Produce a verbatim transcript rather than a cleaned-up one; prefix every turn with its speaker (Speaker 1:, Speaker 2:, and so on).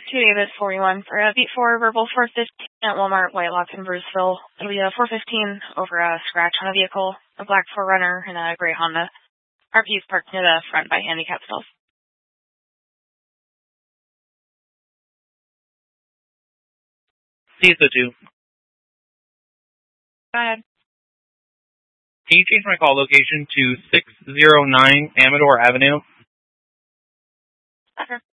Speaker 1: two Davis forty-one for a beat four verbal four fifteen at Walmart Whitelock in Bruceville. It'll be a four fifteen over a scratch on a vehicle, a black four runner and a gray Honda. R P is parked near the front by handicap stalls.
Speaker 2: C S O two.
Speaker 1: Go ahead.
Speaker 2: Can you change my call location to six oh nine Amador Avenue?
Speaker 1: Okay.